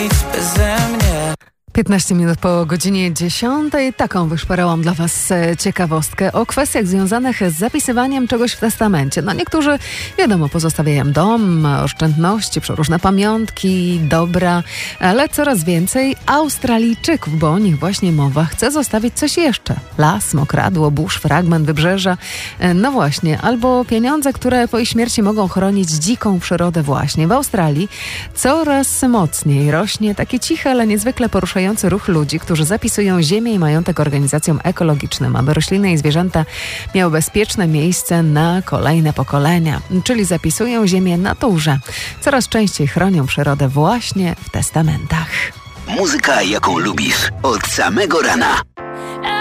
nic beze mnie. 15 minut po godzinie 10. Taką wyszperałam dla Was ciekawostkę o kwestiach związanych z zapisywaniem czegoś w testamencie. No niektórzy, wiadomo, pozostawiają dom, oszczędności, przeróżne pamiątki, dobra, ale coraz więcej Australijczyków, bo o nich właśnie mowa, chce zostawić coś jeszcze. Las, mokradło, burz, fragment wybrzeża, no właśnie, albo pieniądze, które po ich śmierci mogą chronić dziką przyrodę właśnie. W Australii coraz mocniej rośnie taki cichy, ale niezwykle poruszający ruch ludzi, którzy zapisują ziemię i majątek organizacjom ekologicznym, aby rośliny i zwierzęta miały bezpieczne miejsce na kolejne pokolenia. Czyli zapisują ziemię naturze. Coraz częściej chronią przyrodę właśnie w testamentach. Muzyka, jaką lubisz, od samego rana.